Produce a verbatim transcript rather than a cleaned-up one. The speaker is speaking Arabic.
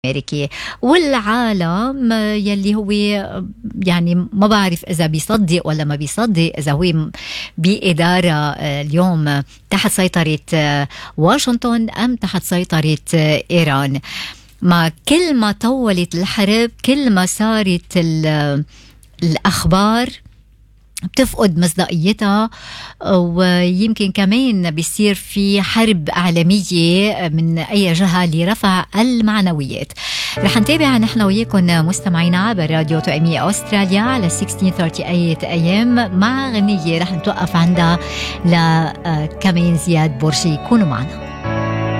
الأمريكية والعالم يلي هو يعني ما بعرف إذا بيصدق ولا ما بيصدق، إذا هو بإدارة اليوم تحت سيطرة واشنطن أم تحت سيطرة إيران. ما كل ما طولت الحرب كل ما صارت الأخبار بتفقد مصداقيتها، ويمكن كمان بيصير في حرب إعلامية من أي جهة لرفع المعنويات. رح نتابع نحن وياكم مستمعينا عبر راديو توأمية أستراليا على ستة عشر ثلاثين أيام مع غنية رح نتوقف عندها لكمان زياد بورشي. كونوا معنا.